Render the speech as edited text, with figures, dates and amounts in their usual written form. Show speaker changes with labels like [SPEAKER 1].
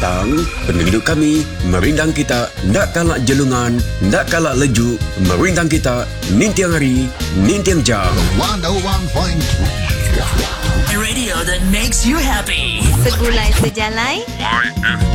[SPEAKER 1] datang, penduduk kami merindang kita nak kalak jelungan, nak kalak leju, merindang kita nintiang hari, nintiang jam.
[SPEAKER 2] 101.3
[SPEAKER 3] Radio that makes you happy.
[SPEAKER 4] Segulai sejalai